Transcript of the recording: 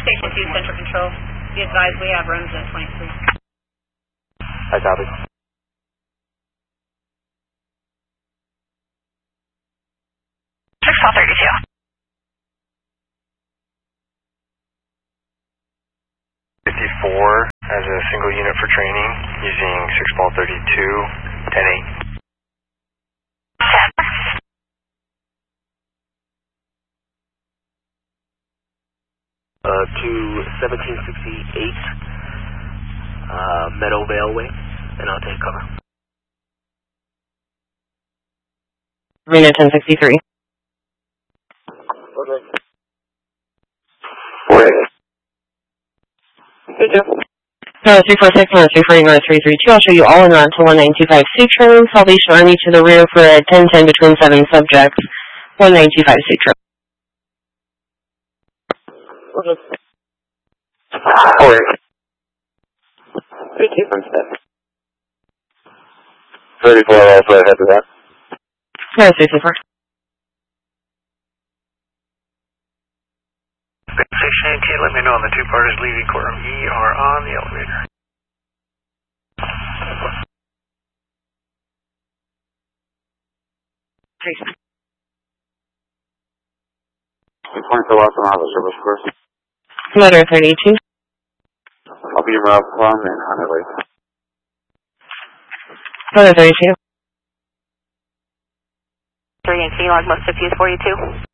Station 2, Central Control. Be advised we have runs at 23. I copy. Ball 32. As a single unit for training using 6 ball 32, 10-8. 1768 Meadowvale Way, and I'll take cover. Arena 1063. Okay. 346 and 340 North 332. I'll show you all en route to 1925 C train. Salvation Army to the rear for a 1010 between 7 subjects. 1925 C train. Okay. 34 also ahead of that. Yeah, 364. Station 18, let me know when the two parties leaving courtroom E are on the elevator. Point to Los Angeles service course. Motor 32. I'll be around Plum and Hunter Lake. Motor 32. 3 and C log most of fuse 42.